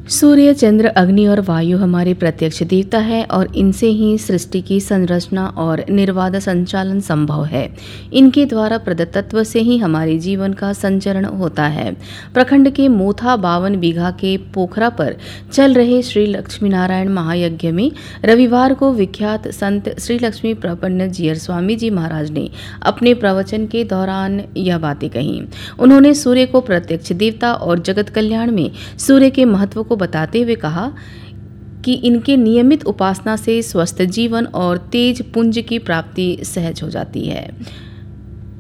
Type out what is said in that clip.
सूर्य, चंद्र, अग्नि और वायु हमारे प्रत्यक्ष देवता है और इनसे ही सृष्टि की संरचना और निर्बाध संचालन संभव है। इनके द्वारा प्रदत्त तत्व से ही हमारे जीवन का संचरण होता है। प्रखंड के मोथा 52 बीघा के पोखरा पर चल रहे श्री लक्ष्मी नारायण महायज्ञ में रविवार को विख्यात संत श्री लक्ष्मी प्रपन्न जीयर स्वामी जी महाराज ने अपने प्रवचन के दौरान यह बातें कही। उन्होंने सूर्य को प्रत्यक्ष देवता और जगत कल्याण में सूर्य के महत्व को बताते हुए कहा कि इनके नियमित उपासना से स्वस्थ जीवन और तेज पुंज की प्राप्ति सहज हो जाती है।